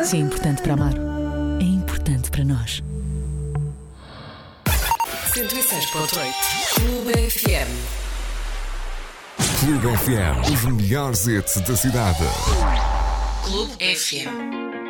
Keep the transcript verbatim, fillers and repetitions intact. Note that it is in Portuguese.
Se é importante para Amaro, é importante para nós. cento e seis ponto oito Clube F M. Clube F M, os melhores hits da cidade. Clube F M.